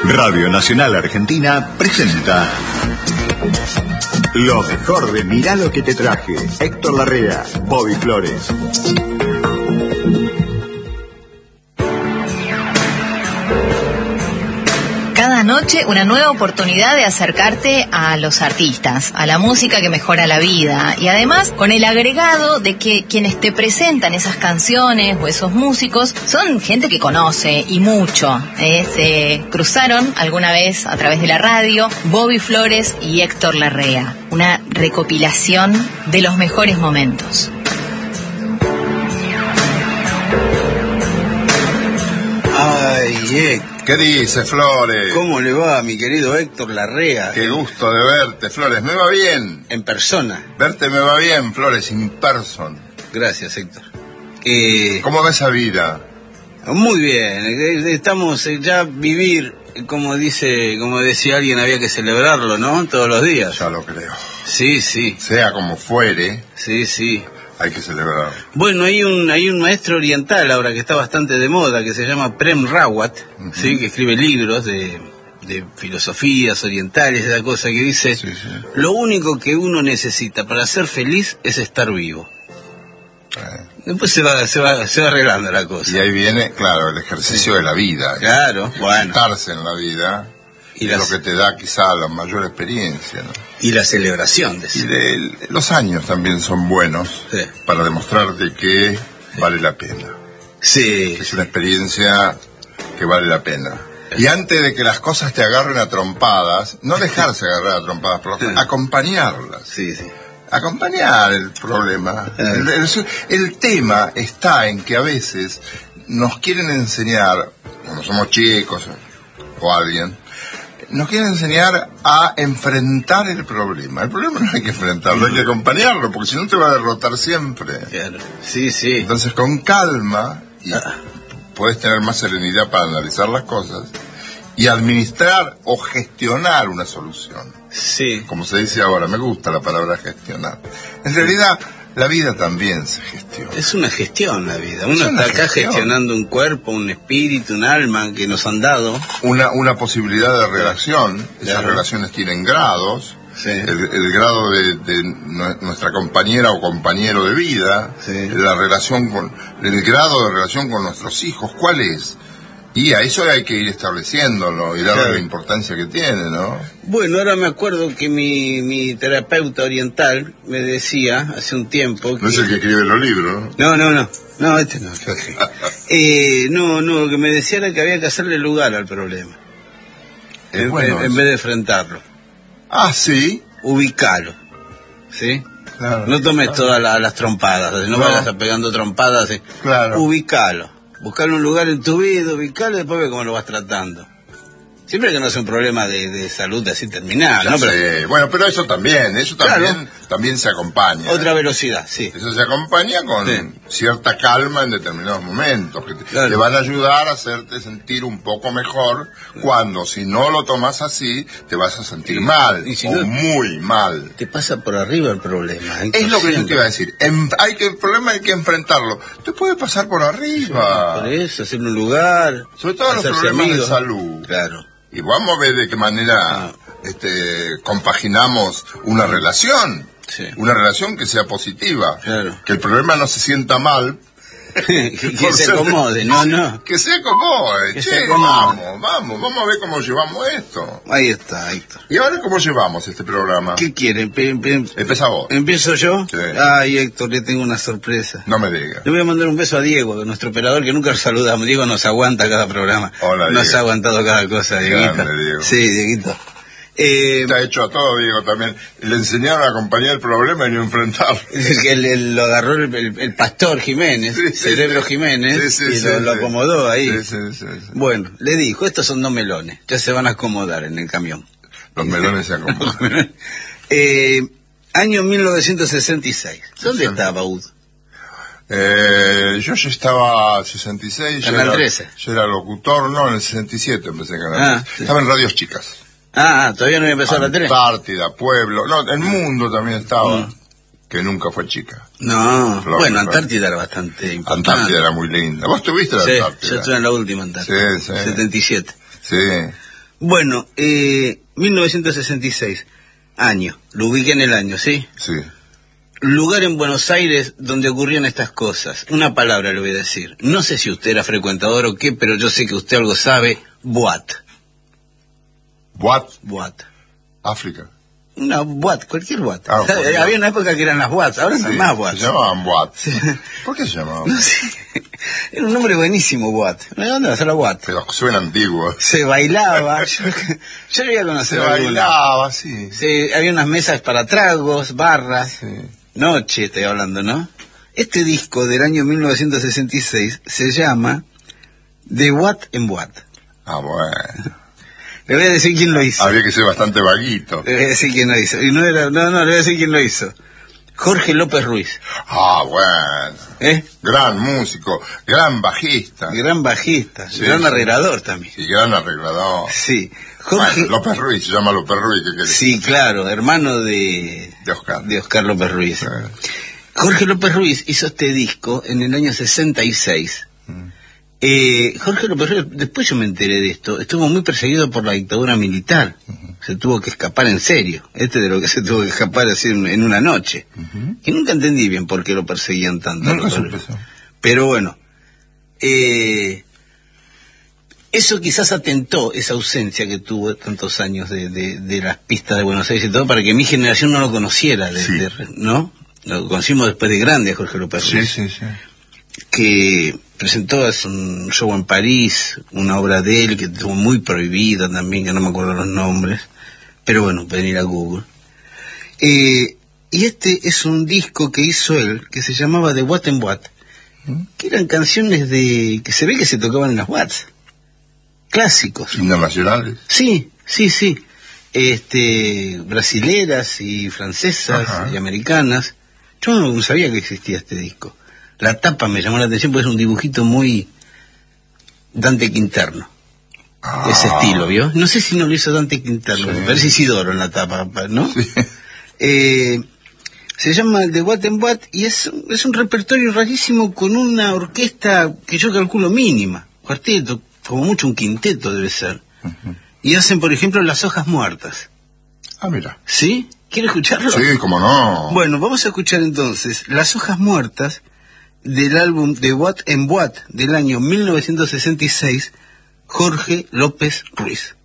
Radio Nacional Argentina presenta lo mejor de Mirá lo que te traje. Héctor Larrea, Bobby Flores. Cada noche una nueva oportunidad de acercarte a los artistas, a la música que mejora la vida, y además con el agregado de que quienes te presentan esas canciones o esos músicos son gente que conoce y mucho. Se cruzaron alguna vez a través de la radio Bobby Flores y Héctor Larrea, una recopilación de los mejores momentos. Ay, ¿Qué dice, Flores? ¿Cómo le va, mi querido Héctor Larrea? Qué gusto de verte, Flores. Me va bien. En persona. Verte me va bien, Flores, in person. Gracias, Héctor. ¿Cómo va esa vida? Muy bien. Estamos ya vivir, como decía alguien, había que celebrarlo, ¿no? Todos los días. Ya lo creo. Sí, sí. Sea como fuere. Sí, sí. Hay que celebrar. Bueno, hay un maestro oriental ahora que está bastante de moda, que se llama Prem Rawat, ¿sí? Que escribe libros de filosofías orientales, esa cosa que dice, sí. Lo único que uno necesita para ser feliz es estar vivo. Después se va arreglando la cosa. Y ahí viene, claro, el ejercicio de la vida. Claro, bueno. Estarse en la vida y es lo que te da quizá la mayor experiencia, ¿no? Y la celebración de eso. Y los años también son buenos, sí, para demostrarte que vale la pena. Sí. Que es una experiencia que vale la pena. Y antes de que las cosas te agarren a trompadas, no dejarse agarrar a trompadas, pero acompañarlas. Sí, sí. Acompañar el problema. El tema está en que a veces nos quieren enseñar, cuando somos chicos o alguien, nos quieren enseñar a enfrentar el problema. El problema no hay que enfrentarlo, hay que acompañarlo, porque si no te va a derrotar siempre. Claro. Sí, sí. Entonces, con calma, y puedes tener más serenidad para analizar las cosas y administrar o gestionar una solución. Sí. Como se dice ahora, me gusta la palabra gestionar. En realidad, la vida también se gestiona. Es una gestión la vida. Uno está acá gestionando un cuerpo, un espíritu, un alma que nos han dado. Una posibilidad de relación. Claro. Esas relaciones tienen grados. Sí. El grado de nuestra compañera o compañero de vida. Sí. El grado de relación con nuestros hijos. ¿Cuál es? Y a eso hay que ir estableciéndolo y darle la importancia que tiene, ¿no? Bueno, ahora me acuerdo que mi terapeuta oriental me decía hace un tiempo que... No es el que escribe los libros, ¿no? No, este no. Lo que me decía era que había que hacerle lugar al problema. En vez de enfrentarlo. Ah, ¿sí? Ubicalo, ¿sí? Claro. No tomes todas las trompadas, no vayas a pegando trompadas. Claro. Ubicalo. Buscarle un lugar en tu vida, ubicarlo y después ve cómo lo vas tratando. Siempre que no sea un problema de salud así terminal, ¿no? Pero, bueno, pero eso también claro, también se acompaña. Otra velocidad, sí. Eso se acompaña con cierta calma en determinados momentos, que te van a ayudar a hacerte sentir un poco mejor, cuando si no lo tomas así, te vas a sentir mal, y si o muy mal. Te pasa por arriba el problema. Es lo que yo te iba a decir. El problema hay que enfrentarlo. Te puede pasar por arriba. Por eso, hacer un lugar. Sobre todo los problemas de salud. Claro. Y vamos a ver de qué manera compaginamos una relación. Sí. Una relación que sea positiva. Claro. Que el problema no se sienta mal. que se acomode, no. Que se acomode. Vamos a ver cómo llevamos esto. Ahí está, Héctor. ¿Y ahora cómo llevamos este programa? ¿Qué quieren? Empieza vos. ¿Empiezo yo? Sí. Ay, Héctor, le tengo una sorpresa. No me digas. Le voy a mandar un beso a Diego, nuestro operador, que nunca lo saludamos. Diego nos aguanta cada programa. Hola, Diego. Nos ha aguantado cada cosa, Dieguito. Grande, Diego. Sí, Dieguito. Está hecho a todo, Diego, también. Le enseñaron a acompañar el problema y no enfrentarlo. Lo agarró el pastor Jiménez, Cerebro Jiménez, lo acomodó ahí. Sí. Bueno, le dijo, estos son 2 melones, ya se van a acomodar en el camión. Los melones se acomodan. Año 1966. ¿Dónde estaba Ud? Yo ya estaba 66. Canal 13. Yo era locutor, no, en el 67 empecé en Canal 13. Estaba en Radios Chicas. Todavía no había empezado la tele. Antártida, Pueblo, el Mundo también estaba, que nunca fue chica. No, bueno, Antártida era bastante importante. Antártida era muy linda. ¿Vos tuviste la Antártida? Yo estuve en la última Antártida. Sí. 77. Sí. Bueno, 1966, año, lo ubiqué en el año, ¿sí? Sí. Lugar en Buenos Aires donde ocurrían estas cosas. Una palabra le voy a decir. No sé si usted era frecuentador o qué, pero yo sé que usted algo sabe. Boate. ¿Boate? Boate. África. Una boate, cualquier boate. Ah, cualquier. Había una época que eran las boates, ahora no hay más boates. Se llamaban boate. ¿Por qué se llamaban? No sé. Era un nombre buenísimo, boate. ¿De dónde va a ser la boate? Pero suena antiguo. Se bailaba. Yo llegué a conocer Se alguna. bailaba, sí. Sí, había unas mesas para tragos, barras. Sí. Noche, estoy hablando, ¿no? Este disco del año 1966 se llama De Boate en Boate. Ah, bueno. Le voy a decir quién lo hizo. Había que ser bastante vaguito. Le voy a decir quién lo hizo. Y no, le voy a decir quién lo hizo. Jorge López Ruiz. Ah, bueno. ¿Eh? Gran músico, gran bajista. Gran bajista, Sí, gran sí. arreglador también. Y gran arreglador. Sí. Jorge... Bueno, López Ruiz, se llama López Ruiz. ¿Qué querés? Sí, claro, hermano de Oscar. De Oscar López Ruiz. Sí. Jorge López Ruiz hizo este disco en el año 66. Jorge López Ruiz, después yo me enteré de esto, estuvo muy perseguido por la dictadura militar. Se tuvo que escapar en serio. De lo que se tuvo que escapar así en una noche. Y nunca entendí bien por qué lo perseguían tanto. No, pero bueno, eso quizás atentó, esa ausencia que tuvo tantos años de las pistas de Buenos Aires y todo, para que mi generación no lo conociera, Sí. ¿no? Lo conocimos después de grande a Jorge López Ruiz. Sí, sí, sí. Que presentó un show en París, una obra de él que estuvo muy prohibida también, que no me acuerdo los nombres, pero bueno, pueden ir a Google. Y este es un disco que hizo él, que se llamaba De Boate en Boate, que eran canciones que se ve que se tocaban en las boates, clásicos. Internacionales. Sí. Brasileras y francesas. Ajá. Y americanas. Yo no sabía que existía este disco. La tapa me llamó la atención porque es un dibujito muy Dante Quinterno. Ese estilo, ¿vio? No sé si no lo hizo Dante Quinterno, sí. Me parece Isidoro en la tapa, ¿no? Sí. Se llama De Boate en Boate y es un repertorio rarísimo con una orquesta que yo calculo mínima. Cuarteto, como mucho un quinteto debe ser. Y hacen, por ejemplo, Las Hojas Muertas. Ah, mira. ¿Sí? ¿Quiere escucharlo? Sí, cómo no. Bueno, vamos a escuchar entonces Las Hojas Muertas del álbum De Boate en Boate del año 1966, Jorge López Ruiz.